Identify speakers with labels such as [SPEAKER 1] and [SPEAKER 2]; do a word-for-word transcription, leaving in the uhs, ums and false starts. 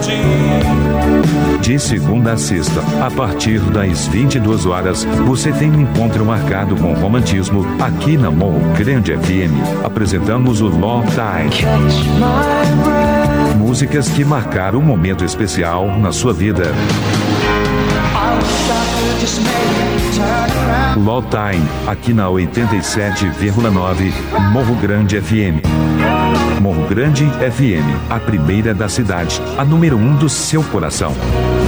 [SPEAKER 1] De segunda a sexta, a partir das vinte e duas horas, você tem um encontro marcado com romantismo aqui na Morro Grande F M. Apresentamos o Love Time. Músicas que marcaram um momento especial na sua vida. Love Time, aqui na oitenta e sete vírgula nove, Morro Grande F M. Morro Grande F M, a primeira da cidade, a número um do seu coração.